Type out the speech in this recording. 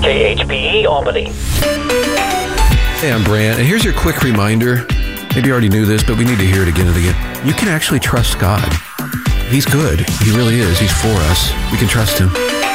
KHPE Albany. Hey, I'm Brant, and here's your quick reminder. Maybe you already knew this, but we need to hear it again and again. You can actually trust God. He's good. He really is. He's for us. We can trust him.